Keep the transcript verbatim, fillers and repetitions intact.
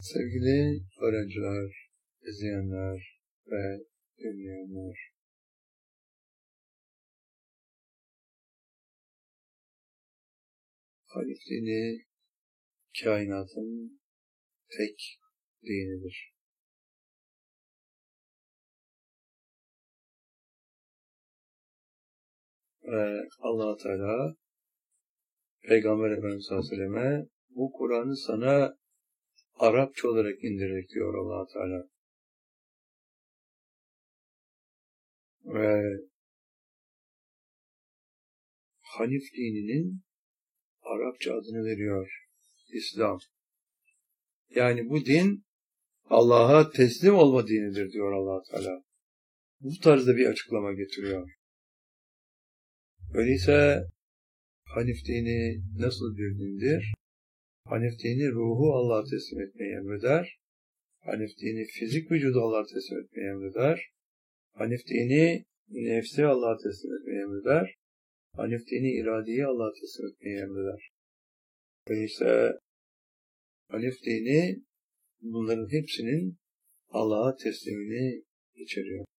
Sevgili öğrenciler, izleyenler ve dinleyenler, Hanif dini kainatın tek dinidir. Ve Allah Teala Peygamber Efendimiz sallallahu aleyhi ve selleme bu Kur'an'ı sana Arapça olarak indirdik diyor Allah Teala. Ve Hanif dininin Arapça adını veriyor. İslam. Yani bu din Allah'a teslim olma dinidir diyor Allah Teala. Bu tarzda bir açıklama getiriyor. Öyleyse Hanif dini nasıl bir dindir? Hanif dini ruhu Allah'a teslim etmeyi emreder. Hanif dini fizik vücudu Allah'a teslim etmeyi emreder. Hanif dini nefsi Allah'a teslim etmeyi emreder. Hanif dini iradeyi Allah'a teslim etmeyi emreder. Öyleyse Hanif dini bunların hepsinin Allah'a teslimini içeriyor.